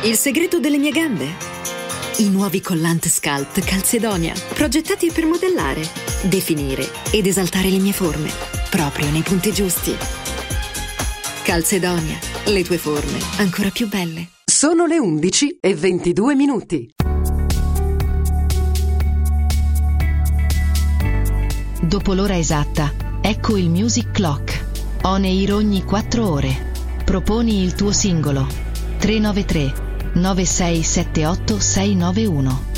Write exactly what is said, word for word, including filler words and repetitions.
Il segreto delle mie gambe? I nuovi collant Sculpt Calzedonia, progettati per modellare, definire ed esaltare le mie forme, proprio nei punti giusti. Calzedonia, le tue forme ancora più belle. Sono le undici e ventidue minuti. Dopo l'ora esatta, ecco il Music Clock. On air ogni quattro ore. Proponi il tuo singolo. tre nove tre nove sei sette otto sei nove uno.